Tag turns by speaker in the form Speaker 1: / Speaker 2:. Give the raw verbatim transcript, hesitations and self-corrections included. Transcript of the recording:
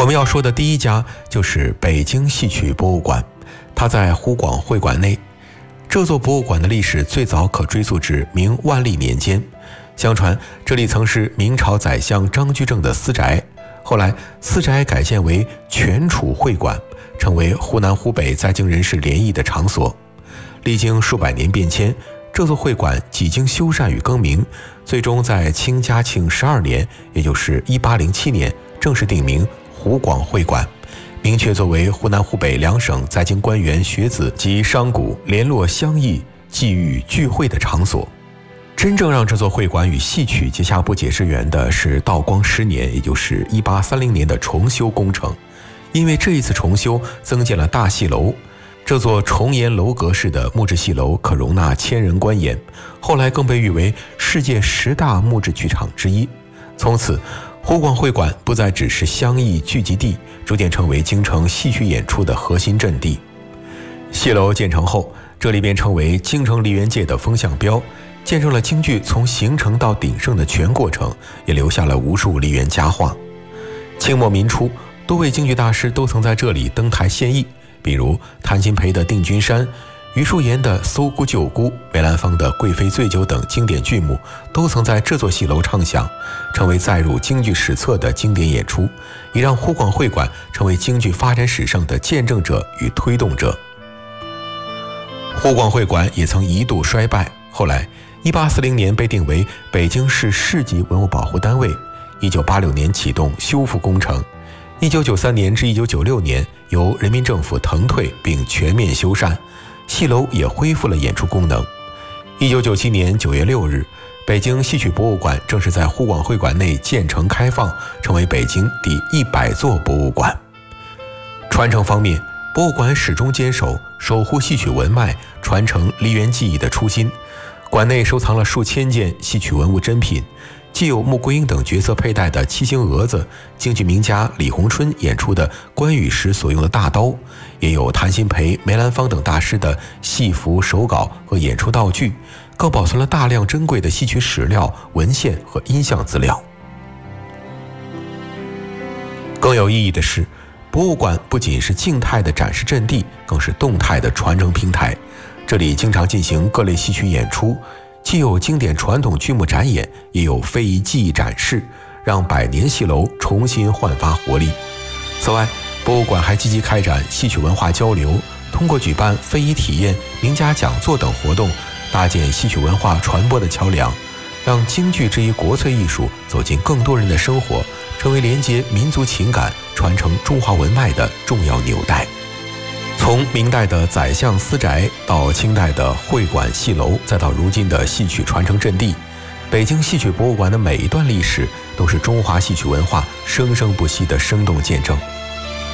Speaker 1: 我们要说的第一家就是北京戏曲博物馆，它在湖广会馆内。这座博物馆的历史最早可追溯至明万历年间，相传这里曾是明朝宰相张居正的私宅，后来私宅改建为全储会馆，成为湖南湖北在京人士联谊的场所。历经数百年变迁，这座会馆几经修缮与更名，最终在清嘉庆十二年，也就是一八零七年正式定名湖广会馆，明确作为湖南湖北两省在京官员学子及商贾联络相议、际遇聚会的场所。真正让这座会馆与戏曲结下不解之缘的是道光十年，也就是一八三零年的重修工程。因为这一次重修增建了大戏楼，这座重檐楼阁式的木质戏楼可容纳千人观演，后来更被誉为世界十大木质剧场之一。从此湖广会馆不再只是乡艺聚集地，逐渐成为京城戏曲演出的核心阵地。戏楼建成后，这里便成为京城梨园界的风向标，见证了京剧从形成到鼎盛的全过程，也留下了无数梨园佳话。清末民初，多位京剧大师都曾在这里登台献艺，比如谭鑫培的《定军山》，余淑妍的《搜姑救姑》，梅兰芳的《贵妃醉酒》等经典剧目都曾在这座戏楼唱响，成为载入京剧史册的经典演出，也让湖广会馆成为京剧发展史上的见证者与推动者。湖广会馆也曾一度衰败，后来一八四零年被定为北京市市级文物保护单位，一九八六年启动修复工程，一九九三年至一九九六年由人民政府腾退并全面修缮，戏楼也恢复了演出功能。一九九七年九月六日，北京戏曲博物馆正式在湖广会馆内建成开放，成为北京第一百座博物馆。传承方面，博物馆始终坚守守护戏曲文脉、传承梨园技艺的初心。馆内收藏了数千件戏曲文物珍品，既有穆桂英等角色佩戴的七星蛾子，京剧名家李鸿春演出的关羽时所用的大刀，也有谭鑫培、梅兰芳等大师的戏服、手稿和演出道具，更保存了大量珍贵的戏曲史料、文献和音像资料。更有意义的是，博物馆不仅是静态的展示阵地，更是动态的传承平台。这里经常进行各类戏曲演出，既有经典传统剧目展演，也有非遗技艺展示，让百年戏楼重新焕发活力。此外，博物馆还积极开展戏曲文化交流，通过举办非遗体验、名家讲座等活动，搭建戏曲文化传播的桥梁，让京剧这一国粹艺术走进更多人的生活，成为连接民族情感、传承中华文脉的重要纽带。从明代的宰相私宅，到清代的会馆戏楼，再到如今的戏曲传承阵地，北京戏曲博物馆的每一段历史都是中华戏曲文化生生不息的生动见证。